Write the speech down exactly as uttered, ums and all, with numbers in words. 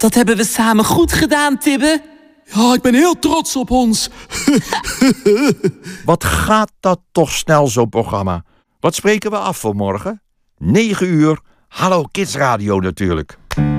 Dat hebben we samen goed gedaan, Tibbe. Ja, ik ben heel trots op ons. Wat gaat dat toch snel, zo'n programma. Wat spreken we af voor morgen? negen uur, Hallo Kids Radio natuurlijk.